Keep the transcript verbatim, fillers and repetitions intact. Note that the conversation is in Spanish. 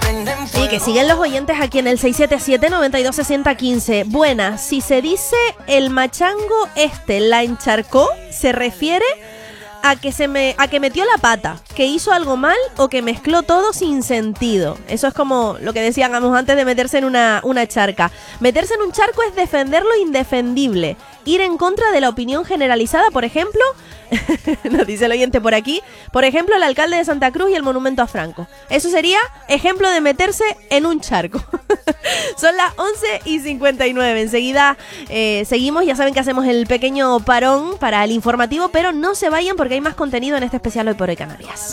Y que siguen los oyentes aquí en el seis siete siete, nueve dos seis cero, uno cinco. Buena, si se dice el machango este la encharcó, se refiere a que se me a que metió la pata, que hizo algo mal o que mezcló todo sin sentido. Eso es como lo que decíamos antes de meterse en una, una charca. Meterse en un charco es defender lo indefendible, ir en contra de la opinión generalizada, por ejemplo, nos dice el oyente por aquí, por ejemplo, el alcalde de Santa Cruz y el monumento a Franco. Eso sería ejemplo de meterse en un charco. Son las once y cincuenta y nueve. Enseguida eh, seguimos. Ya saben que hacemos el pequeño parón para el informativo, pero no se vayan porque hay más contenido en este especial Hoy por Hoy Canarias.